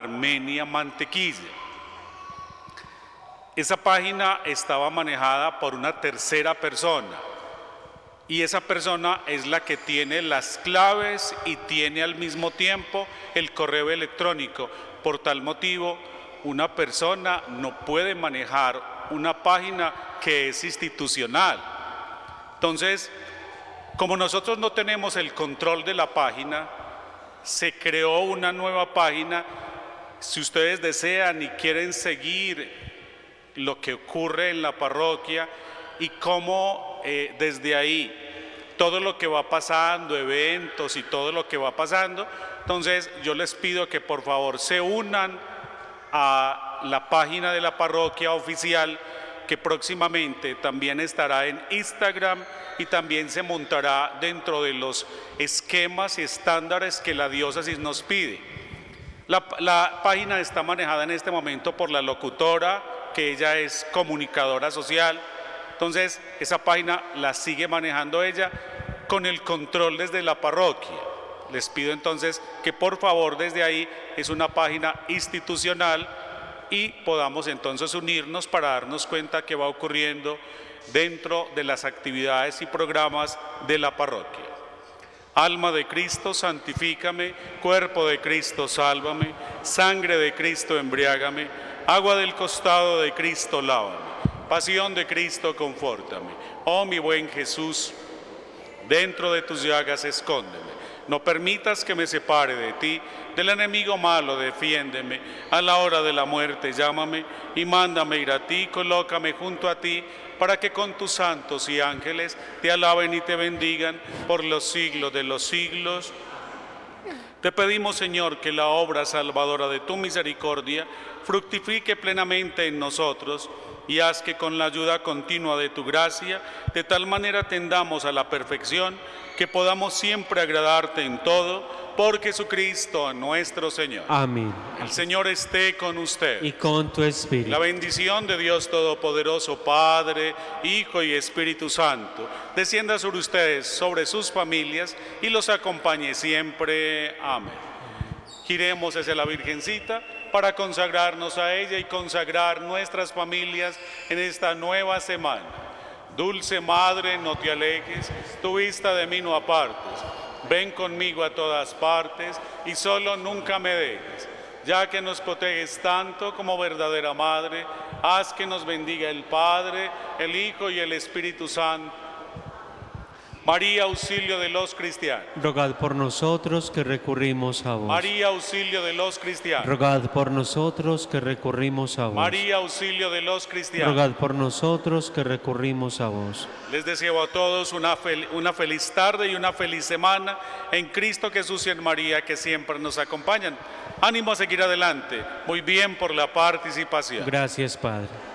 Armenia Mantequilla. Esa página estaba manejada por una tercera persona y esa persona es la que tiene las claves y tiene al mismo tiempo el correo electrónico. Por tal motivo, una persona no puede manejar una página que es institucional. Entonces, como nosotros no tenemos el control de la página, se creó una nueva página. Si ustedes desean y quieren seguir lo que ocurre en la parroquia y cómo desde ahí todo lo que va pasando, eventos y todo lo que va pasando, entonces yo les pido que por favor se unan a la página de la parroquia oficial, que próximamente también estará en Instagram y también se montará dentro de los esquemas y estándares que la diócesis nos pide. La página está manejada en este momento por la locutora, que ella es comunicadora social. Entonces, esa página la sigue manejando ella con el control desde la parroquia. Les pido entonces que por favor desde ahí, es una página institucional y podamos entonces unirnos para darnos cuenta qué va ocurriendo dentro de las actividades y programas de la parroquia. Alma de Cristo, santifícame. Cuerpo de Cristo, sálvame. Sangre de Cristo, embriágame. Agua del costado de Cristo, lávame. Pasión de Cristo, confórtame. Oh mi buen Jesús, dentro de tus llagas escóndeme. No permitas que me separe de ti. Del enemigo malo defiéndeme. A la hora de la muerte llámame y mándame ir a ti. Colócame junto a ti, para que con tus santos y ángeles te alaben y te bendigan por los siglos de los siglos. Te pedimos, Señor, que la obra salvadora de tu misericordia fructifique plenamente en nosotros y haz que con la ayuda continua de tu gracia, de tal manera tendamos a la perfección que podamos siempre agradarte en todo, por Jesucristo nuestro Señor. Amén. El Señor esté con usted. Y con tu espíritu. La bendición de Dios Todopoderoso, Padre, Hijo y Espíritu Santo, descienda sobre ustedes, sobre sus familias y los acompañe siempre. Amén. Giremos hacia la Virgencita para consagrarnos a ella y consagrar nuestras familias en esta nueva semana. Dulce Madre, no te alejes, tu vista de mí no apartes. Ven conmigo a todas partes y solo nunca me dejes. Ya que nos proteges tanto como verdadera Madre, haz que nos bendiga el Padre, el Hijo y el Espíritu Santo. María, auxilio de los cristianos. Rogad por nosotros que recurrimos a vos. María, auxilio de los cristianos. Rogad por nosotros que recurrimos a vos. María, auxilio de los cristianos. Rogad por nosotros que recurrimos a vos. Les deseo a todos una feliz tarde y una feliz semana en Cristo Jesús y en María, que siempre nos acompañan. Ánimo a seguir adelante. Muy bien por la participación. Gracias, Padre.